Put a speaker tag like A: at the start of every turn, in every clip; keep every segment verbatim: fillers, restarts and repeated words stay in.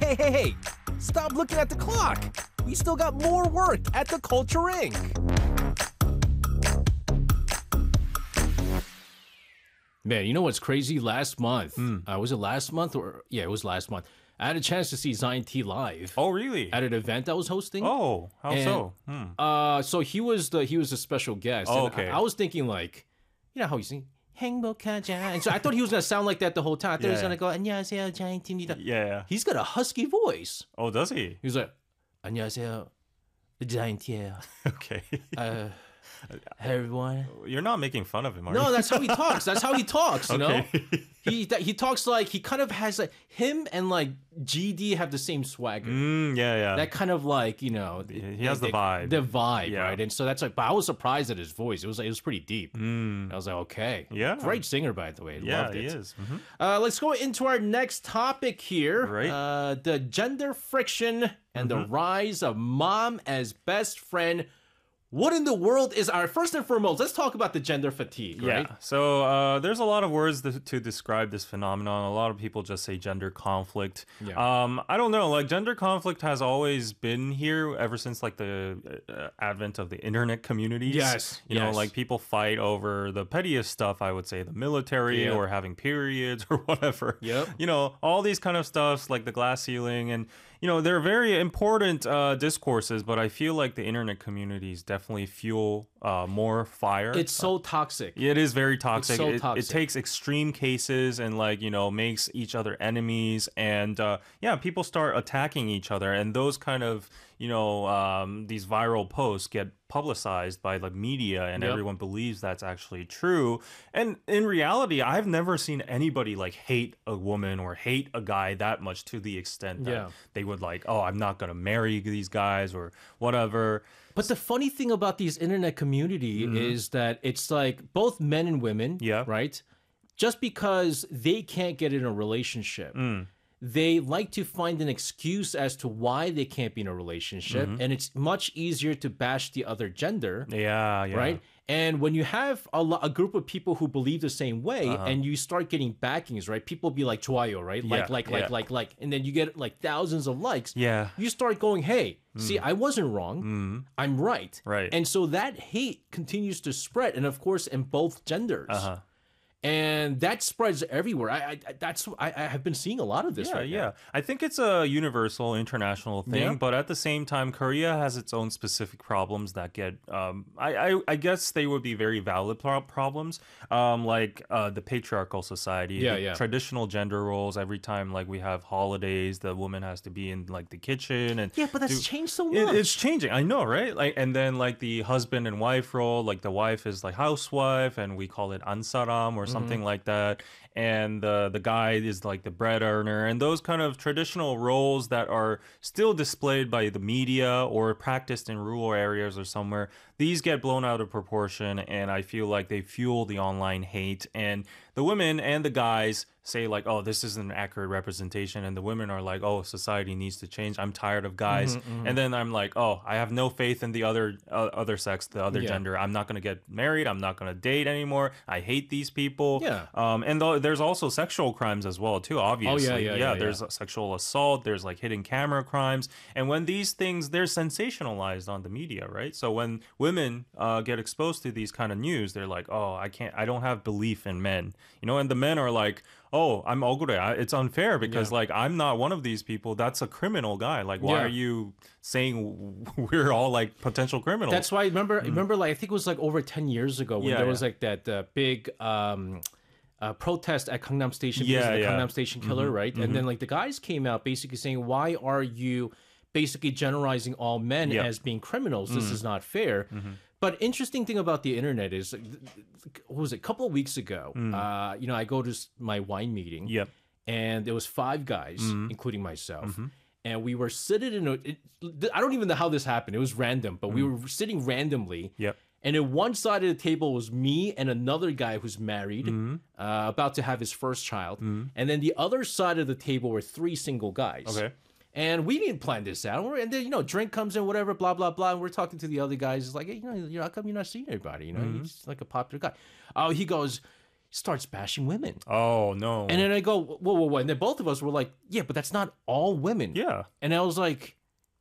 A: Hey, hey, hey! Stop looking at the clock! We still got more work at the Culture Incorporated. Man, you know what's crazy? Last month, mm. uh, was it last month or yeah, it was last month. I had a chance to see Zion T live.
B: Oh, really?
A: At an event I was hosting.
B: Oh, how
A: and,
B: so? Hmm.
A: Uh, so he was the he was a special guest.
B: Oh, okay.
A: I, I was thinking like, you know how you sing 행복하자. And so I thought he was gonna sound like that the whole time. I thought yeah. he was gonna go 안녕하세요 Zion T입니다.
B: Yeah.
A: He's got a husky voice.
B: Oh, does he?
A: He was like 안녕하세요 Zion T예요.
B: Okay.
A: uh, Hey everyone.
B: You're not making fun of him, are you?
A: No, that's how he talks. That's how he talks, you
B: okay.
A: know? He he talks like, he kind of has like, him and like G D have the same swagger.
B: Mm, yeah, yeah.
A: That kind of like, you know.
B: He has the, the vibe.
A: The vibe,
B: yeah.
A: right? And so that's like, but I was surprised at his voice. It was like, it was pretty deep.
B: Mm.
A: I was like, okay.
B: Yeah.
A: Great singer, by the way.
B: Yeah,
A: Loved it.
B: he is. Mm-hmm.
A: Uh, let's go into our next topic here.
B: Right.
A: Uh, the gender friction and mm-hmm. the rise of mom as best friend. What in the world is our, first and foremost, let's talk about the gender fatigue, right?
B: Yeah. So uh, there's a lot of words to, to describe this phenomenon. A lot of people just say gender conflict.
A: Yeah.
B: Um, I don't know, like gender conflict has always been here ever since like the uh, advent of the internet communities.
A: Yes.
B: You
A: yes.
B: know, like people fight over the pettiest stuff, I would say, the military
A: yep.
B: or having periods or whatever.
A: Yep.
B: You know, all these kind of stuffs like the glass ceiling and, you know, they're very important uh, discourses, but I feel like the internet communities definitely definitely fuel uh, more fire.
A: It's so toxic.
B: It is very toxic.
A: It's so
B: it,
A: toxic.
B: It takes extreme cases and like, you know, makes each other enemies. And uh, yeah, people start attacking each other. And those kind of, you know, um, these viral posts get publicized by the media and
A: yep.
B: everyone believes that's actually true. And in reality, I've never seen anybody like hate a woman or hate a guy that much to the extent that
A: yeah.
B: they would like, oh, I'm not going to marry these guys or whatever.
A: But the funny thing about these internet community mm-hmm. is that it's like both men and women,
B: yeah.
A: right? Just because they can't get in a relationship,
B: mm.
A: they like to find an excuse as to why they can't be in a relationship. Mm-hmm. And it's much easier to bash the other gender.
B: Yeah, yeah.
A: Right? And when you have a, lo- a group of people who believe the same way
B: uh-huh.
A: and you start getting backings, right? People be like, 좋아요, right? Like,
B: yeah,
A: like,
B: yeah.
A: like, like, like. And then you get like thousands of likes.
B: Yeah.
A: You start going, hey, mm. see, I wasn't wrong.
B: Mm.
A: I'm right.
B: Right.
A: And so that hate continues to spread. And of course, in both genders.
B: Uh-huh.
A: And that spreads everywhere. I, I that's I, I have been seeing a lot of this
B: yeah,
A: right
B: yeah.
A: now.
B: I think it's a universal, international thing,
A: yeah.
B: but at the same time, Korea has its own specific problems that get. Um, I, I I guess they would be very valid pro- problems, um, like uh, the patriarchal society,
A: yeah,
B: the
A: yeah.
B: traditional gender roles. Every time like we have holidays, the woman has to be in like the kitchen, and
A: yeah, but that's
B: do,
A: changed so much.
B: It, it's changing. I know, right? Like, and then like the husband and wife role, like the wife is like housewife, and we call it ansaram or something mm-hmm. like that. And the the guy is like the bread earner, and those kind of traditional roles that are still displayed by the media or practiced in rural areas or somewhere, these get blown out of proportion, and I feel like they fuel the online hate. And the women and the guys say like, oh, this isn't an accurate representation, and the women are like, oh, society needs to change. I'm tired of guys. Mm-hmm, mm-hmm. And then I'm like, oh, I have no faith in the other uh, other sex, the other
A: yeah.
B: gender. I'm not going to get married. I'm not going to date anymore. I hate these people.
A: Yeah.
B: Um, and th- there's also sexual crimes as well, too, obviously.
A: Oh, yeah, yeah, yeah. yeah
B: there's
A: yeah.
B: sexual assault. There's like hidden camera crimes. And when these things, they're sensationalized on the media, right? So when women uh, get exposed to these kind of news, they're like, oh, I can't, I don't have belief in men. You know, and the men are like, oh, I'm 억울해. It's unfair because, yeah. like, I'm not one of these people. That's a criminal guy. Like, why
A: yeah.
B: are you saying we're all, like, potential criminals?
A: That's why, remember, mm. remember, like, I think it was, like, over ten years ago when
B: yeah,
A: there was,
B: yeah.
A: like, that uh, big um, uh, protest at Gangnam Station because
B: yeah,
A: of the
B: yeah.
A: Gangnam Station killer,
B: mm-hmm,
A: right?
B: Mm-hmm.
A: And then, like, the guys came out basically saying, why are you basically generalizing all men
B: yep.
A: as being criminals? This
B: mm.
A: is not fair.
B: Mm-hmm.
A: But interesting thing about the internet is, what was it, a couple of weeks ago, mm. uh, you know, I go to my wine meeting,
B: yep.
A: and there was five guys,
B: mm.
A: including myself,
B: mm-hmm.
A: and we were sitting in a, it, I don't even know how this happened, it was random, but mm. we were sitting randomly,
B: yep.
A: and in one side of the table was me and another guy who's married, mm. uh, about to have his first child, mm. and then the other side of the table were three single guys.
B: Okay.
A: And we didn't plan this out. And then, you know, drink comes in, whatever, blah, blah, blah. And we're talking to the other guys. It's like, hey, you know, how come you're not seeing everybody? You know, mm-hmm. he's like a popular guy. Oh, he goes, starts bashing women.
B: Oh no.
A: And then I go, whoa, whoa, whoa. And then both of us were like, yeah, but that's not all women.
B: yeah.
A: And I was like,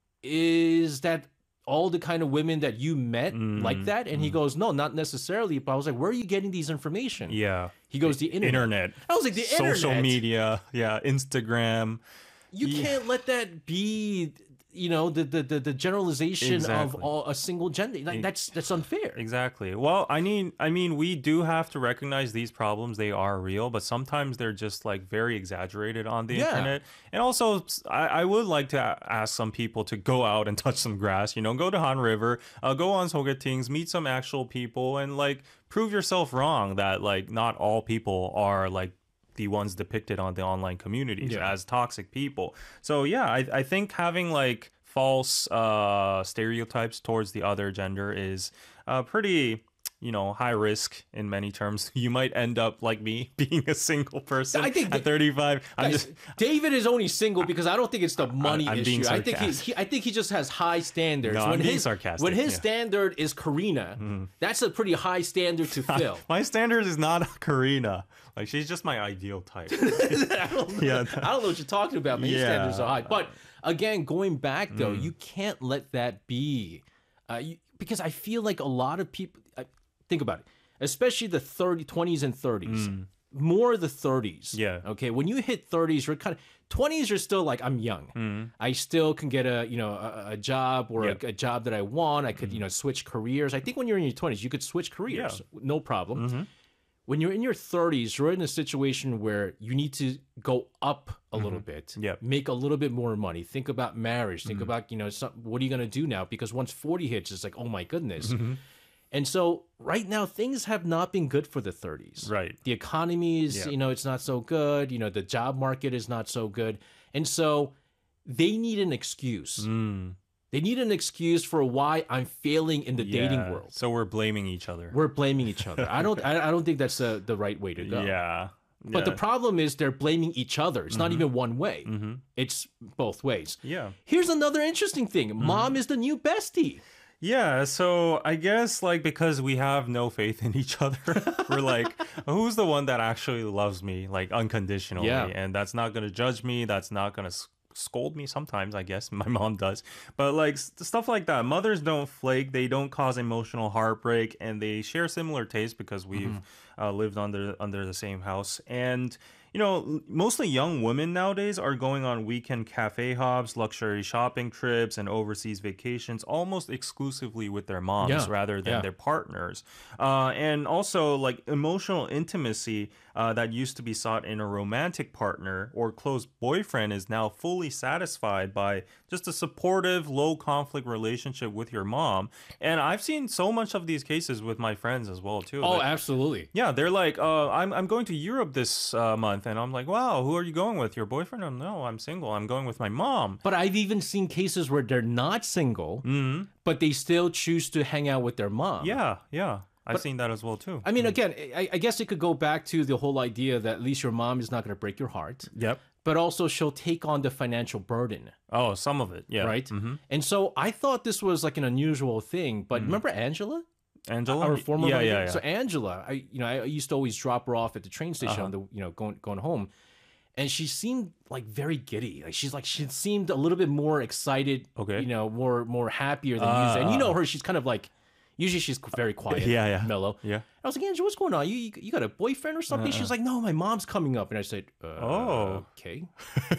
A: is that all the kind of women that you met
B: Mm,
A: like that? And he goes, no, not necessarily. But I was like, where are you getting these information?
B: Yeah.
A: He goes, the internet.
B: Internet.
A: I was like, the
B: Social
A: internet.
B: media. Yeah. Instagram.
A: You
B: Yeah.
A: can't let that be, you know, the the the, the generalization of
B: Exactly.
A: all a single gender. Like, that's that's unfair.
B: Exactly. Well, I mean, I mean, we do have to recognize these problems. They are real, but sometimes they're just like very exaggerated on the
A: Yeah.
B: internet. And also, I, I would like to a- ask some people to go out and touch some grass. You know, go to Han River, uh, go on Sogetings, meet some actual people, and like prove yourself wrong that like not all people are like the ones depicted on the online communities
A: Yeah.
B: as toxic people. So yeah, I, I think having like false uh, stereotypes towards the other gender is uh, pretty, you know, high risk in many terms. You might end up like me, being a single person
A: I think
B: at thirty-five. I'm
A: Guys,
B: just
A: David is only single because I don't think it's the money
B: I'm being
A: issue. I think he,
B: sarcastic.
A: he I think he just has high standards.
B: No, I'm
A: when
B: being
A: his,
B: sarcastic,
A: When his
B: yeah.
A: standard is Karina, that's a pretty high standard to fill.
B: my standard is not Karina. Like she's just my ideal type.
A: I don't,
B: Yeah.
A: I don't know what you're talking about. My
B: Yeah.
A: standards are high. But again, going back though,
B: Mm.
A: you can't let that be, uh, you, because I feel like a lot of people. I, think about it, especially the thirty, twenties and thirties. More the thirties.
B: Mm. Yeah.
A: Okay. When you hit thirties, you're kind of twenties. You're still like, I'm young. I still can get a you know a, a job or
B: Mm. Yeah.
A: a, a job that I want. I could you know switch careers. I think when you're in your twenties, you could switch careers, no problem.
B: Mm-hmm.
A: When you're in your thirties, you're in a situation where you need to go up a little bit,
B: Yep.
A: make a little bit more money. Think about marriage. Think about you know some, what are you going to do now? Because once forty hits, it's like, oh my goodness. And so right now things have not been good for the thirties.
B: Right.
A: The economy is,
B: Yeah.
A: you know, it's not so good. You know, the job market is not so good. And so they need an excuse.
B: Mm,
A: They need an excuse for why I'm failing in the dating
B: yeah.
A: world.
B: So we're blaming each other.
A: We're blaming each other. I don't I, I don't think that's uh, the right way to go.
B: Yeah.
A: But the
B: Yeah.
A: problem is they're blaming each other. It's not even one way.
B: Mhm.
A: It's both ways.
B: Yeah.
A: Here's another interesting thing. Mom is the new bestie.
B: Yeah, so I guess like because we have no faith in each other, we're like, who's the one that actually loves me like unconditionally,
A: Yeah.
B: and that's not gonna judge me, that's not gonna s- scold me. Sometimes I guess my mom does, but like s- stuff like that. Mothers don't flake, they don't cause emotional heartbreak, and they share similar tastes because we've uh, lived under under the same house. And you know, l- mostly young women nowadays are going on weekend cafe hops, luxury shopping trips, and overseas vacations almost exclusively with their moms
A: Yeah,
B: rather than
A: yeah.
B: their partners. Uh, and also, like emotional intimacy uh, that used to be sought in a romantic partner or close boyfriend is now fully satisfied by just a supportive, low conflict relationship with your mom. And I've seen so much of these cases with my friends as well, too.
A: Oh,
B: Like,
A: absolutely.
B: yeah, they're like, uh, I'm I'm going to Europe this uh, month, and I'm like, wow, who are you going with? Your boyfriend? Oh, no, I'm single. I'm going with my mom.
A: But I've even seen cases where they're not single, but they still choose to hang out with their mom.
B: Yeah, yeah, I've seen that as well too.
A: I mean, again, I, I guess it could go back to the whole idea that at least your mom is not going to break your heart,
B: Yep.
A: but also she'll take on the financial burden,
B: Oh, some of it, yeah.
A: right?
B: Mm-hmm.
A: And so I thought this was like an unusual thing. But remember Angela?
B: Angela,
A: Our former
B: yeah,
A: writer?
B: yeah, yeah.
A: So Angela, I you know I used to always drop her off at the train station
B: Uh-huh.
A: on the you know going going home, and she seemed like very giddy. Like she's like she seemed a little bit more excited.
B: Okay.
A: You know, more more happier than usual. And you know
B: Ah.
A: her, she's kind of like usually she's very quiet.
B: Yeah, yeah.
A: mellow.
B: Yeah.
A: I was like, Angela, what's going on? You you, you got a boyfriend or something? She's like, no, my mom's coming up, and I said, uh,
B: Oh.
A: okay.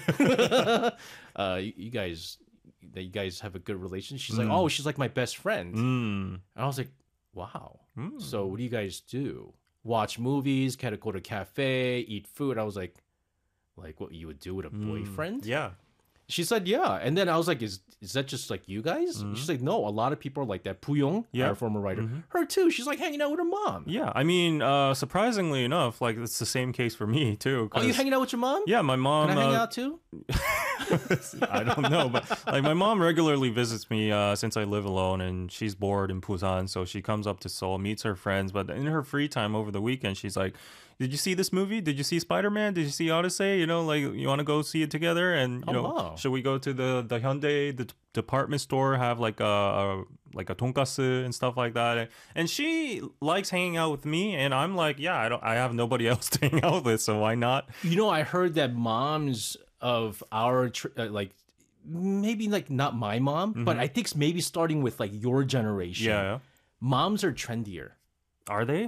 A: uh, you, you guys. That you guys have a good relationship. She's like, oh, she's like my best friend.
B: Mm.
A: And I was like, wow. So what do you guys do? Watch movies, kind of go to a cafe, eat food. I was like, like what you would do with a boyfriend?
B: Yeah.
A: She said, yeah. And then I was like, is is that just like you guys? She's like, no, a lot of people are like that. Puyong,
B: Yeah.
A: our former writer, her too. She's like hanging out with her mom.
B: Yeah. I mean, uh, surprisingly enough, like it's the same case for me too.
A: Oh, you
B: 'cause-
A: hanging out with your mom?
B: Yeah, my mom.
A: Can I hang
B: uh,
A: out too?
B: I don't know, but like my mom regularly visits me uh, since I live alone, and she's bored in Busan, so she comes up to Seoul, meets her friends. But in her free time over the weekend, she's like, did you see this movie? Did you see Spider-Man? Did you see Odyssey? You know, like you want to go see it together? And you
A: Oh,
B: know,
A: wow.
B: should we go to the the Hyundai the t- department store, have like a, a like a tonkatsu and stuff like that? And she likes hanging out with me, and I'm like, yeah, I don't, I have nobody else to hang out with, so why not?
A: You know, I heard that moms of our tr- uh, like maybe like not my mom, but I think maybe starting with like your generation.
B: Yeah,
A: Moms are trendier.
B: are they?